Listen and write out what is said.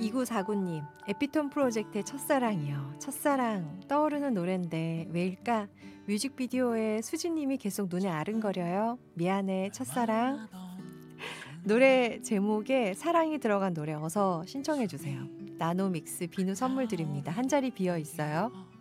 2949님, 에피톤 프로젝트의 첫사랑이요. 첫사랑, 떠오르는 노랜데 왜일까? 뮤직비디오에 수지님이 계속 눈에 아른거려요. 미안해, 첫사랑. 노래 제목에 사랑이 들어간 노래 어서 신청해주세요. 나노믹스 비누 선물 드립니다. 한 자리 비어 있어요.